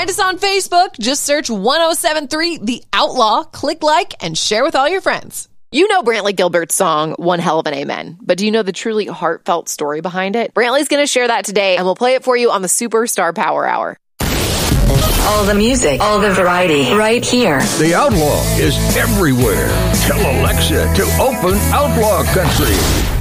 Find us on Facebook. Just search 1073 The Outlaw. Click like and share with all your friends. You know Brantley Gilbert's song, One Hell of an Amen, but do you know the truly heartfelt story behind it? Brantley's going to share that today, and we'll play it for you on the Superstar Power Hour. All the music, all the variety, right here. The Outlaw is everywhere. Tell Alexa to open Outlaw Country.